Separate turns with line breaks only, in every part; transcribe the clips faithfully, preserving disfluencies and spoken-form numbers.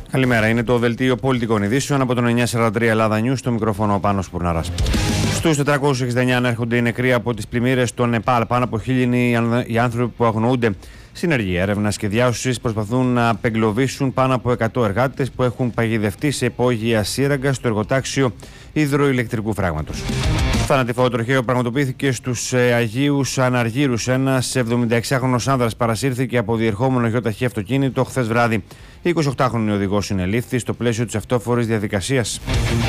Καλημέρα, είναι το δελτίο πολιτικών ειδήσεων από τον εννιακόσια σαράντα τρία Ελλάδα News, στο μικρόφωνο ο Πάνος Πουρναράς. Στους τετρακόσιους εξήντα εννέα ανέρχονται οι νεκροί από τις πλημμύρες στο Νεπάλ. Πάνω από χίλιοι είναι οι άνθρωποι που αγνοούνται. Συνεργεία έρευνας και διάσωσης προσπαθούν να απεγκλωβίσουν πάνω από εκατό εργάτες που έχουν παγιδευτεί σε υπόγεια σύραγγα στο εργοτάξιο υδροηλεκτρικού φράγματος. Θανατηφαίο τροχαίο πραγματοποιήθηκε στους ε, Αγίους Αναργύρους. Ένας εβδομηνταεξάχρονος άνδρας παρασύρθηκε από διερχόμενο γεωταχή αυτοκίνητο χθες βράδυ. εικοσιοκτάχρονη οδηγός συνελήφθη στο πλαίσιο της αυτόφορης διαδικασίας.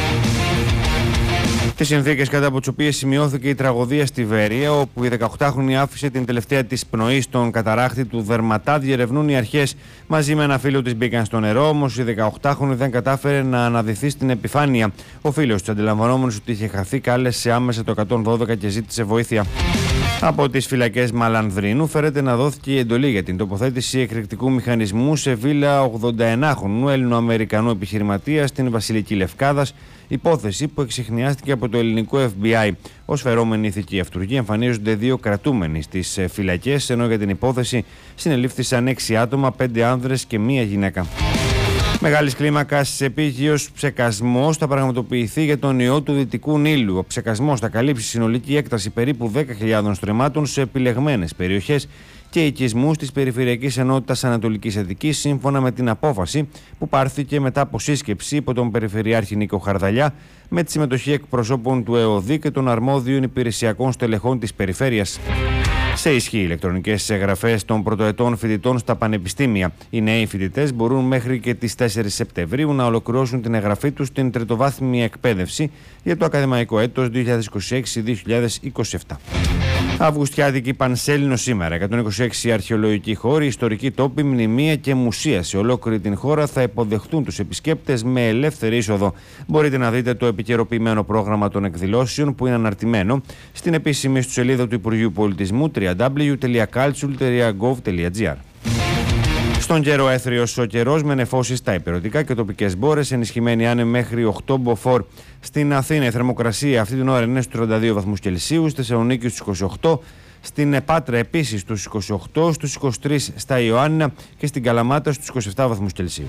Τις συνθήκες κατά από τις οποίες σημειώθηκε η τραγωδία στη Βέρεια, όπου η δεκαοκτάχρονη άφησε την τελευταία της πνοή στον καταράχτη του Δερματά, διερευνούν οι αρχές. Μαζί με ένα φίλο της μπήκαν στο νερό, όμως η δεκαοκτάχρονη δεν κατάφερε να αναδυθεί στην επιφάνεια. Ο φίλος της, αντιλαμβανόμενος ότι είχε χαθεί, κάλεσε άμεσα το εκατόν δώδεκα και ζήτησε βοήθεια. Από τις φυλακές Μαλανδρίνου φέρεται να δόθηκε η εντολή για την τοποθέτηση εκρηκτικού μηχανισμού σε βίλα ογδονταενάχρονου Έλληνο-Αμερικανού επιχειρηματία στην Βασιλική Λευκάδας, υπόθεση που εξιχνιάστηκε από το ελληνικό εφ μπι άι. Ως φερόμενη ηθική αυτουργή εμφανίζονται δύο κρατούμενοι στις φυλακές, ενώ για την υπόθεση συνελήφθησαν έξι άτομα, πέντε άνδρες και μία γυναίκα. Μεγάλης κλίμακας επίγειος ψεκασμός θα πραγματοποιηθεί για τον ιό του Δυτικού Νείλου. Ο ψεκασμός θα καλύψει συνολική έκταση περίπου δέκα χιλιάδων στρεμμάτων σε επιλεγμένες περιοχές και οικισμούς της Περιφερειακής Ενότητας Ανατολικής Αττικής, σύμφωνα με την απόφαση που πάρθηκε μετά από σύσκεψη υπό τον Περιφερειάρχη Νίκο Χαρδαλιά, με τη συμμετοχή εκπροσώπων του ΕΟΔΗ και των αρμόδιων υπηρεσιακών στελεχών της περιφέρειας. Σε ισχύ ηλεκτρονικές εγγραφές των πρωτοετών φοιτητών στα πανεπιστήμια. Οι νέοι φοιτητές μπορούν μέχρι και τις τέσσερις Σεπτεμβρίου να ολοκληρώσουν την εγγραφή τους στην τριτοβάθμια εκπαίδευση για το ακαδημαϊκό έτος δύο χιλιάδες είκοσι έξι δύο χιλιάδες είκοσι επτά. Αυγουστιάτικη Πανσέλινο σήμερα. εκατόν είκοσι έξι αρχαιολογικοί χώροι, ιστορικοί τόποι, μνημεία και μουσεία σε ολόκληρη την χώρα θα υποδεχτούν τους επισκέπτες με ελεύθερη είσοδο. Μπορείτε να δείτε το επικαιροποιημένο πρόγραμμα των εκδηλώσεων που είναι αναρτημένο στην επίσημη στο σελίδα του Υπουργείου Πολιτισμού double-u double-u double-u τελεία culture τελεία gov τελεία gr. Στον καιρό, έθριος ο καιρός με νεφώσεις στα υπηρετικά και τοπικές μπόρες, ενισχυμένη άνεμη μέχρι οκτώ μποφόρ. Στην Αθήνα η θερμοκρασία αυτή την ώρα είναι στους τριάντα δύο βαθμούς Κελσίου, στη Θεσσαλονίκη στους είκοσι οκτώ, στην Πάτρα επίσης στους είκοσι οκτώ, στους είκοσι τρεις στα Ιωάννινα και στην Καλαμάτα στους είκοσι επτά βαθμούς Κελσίου.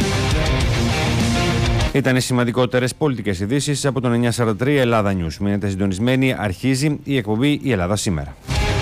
Ήταν οι σημαντικότερες πολιτικές ειδήσεις από τον εννιακόσια σαράντα τρία Ελλάδα News. Μείνετε συντονισμένοι, αρχίζει η εκπομπή «Η Ελλάδα σήμερα».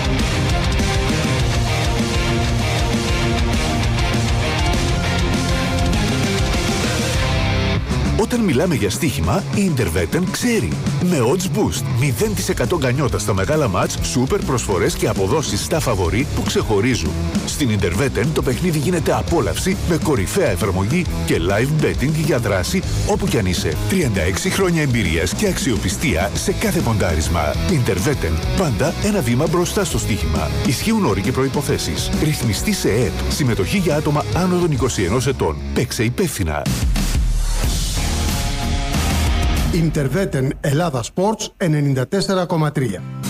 Όταν μιλάμε για στοίχημα, η Interveten ξέρει. Με Odds Boost, μηδέν τοις εκατό γκανιότα στα μεγάλα μάτς, σούπερ προσφορές και αποδόσεις στα φαβορί που ξεχωρίζουν. Στην Interveten το παιχνίδι γίνεται απόλαυση με κορυφαία εφαρμογή και live betting για δράση όπου κι αν είσαι. τριάντα έξι χρόνια εμπειρίας και αξιοπιστία σε κάθε ποντάρισμα. Interveten, πάντα ένα βήμα μπροστά στο στοίχημα. Ισχύουν όροι και προϋποθέσεις. Ρυθμιστή σε ΕΕΠ. Συμμετοχή για άτομα άνω των είκοσι ενός ετών. Παίξε υπεύθυνα.
Interveten Ελλάδα Sports ενενήντα τέσσερα κόμμα τρία.